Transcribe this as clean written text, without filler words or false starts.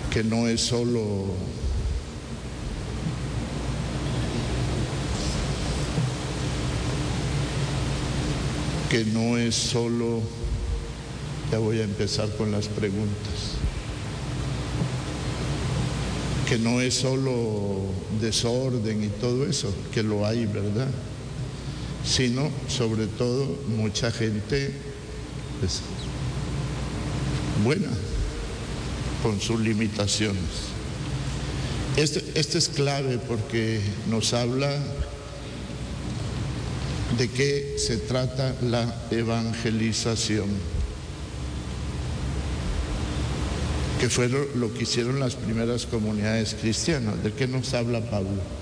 que no es solo ya voy a empezar con las preguntas, que no es solo desorden y todo eso, que lo hay, ¿verdad? Sino, sobre todo, mucha gente pues, buena, con sus limitaciones. Este es clave porque nos habla de qué se trata la evangelización, que fue lo que hicieron las primeras comunidades cristianas. ¿De qué nos habla Pablo?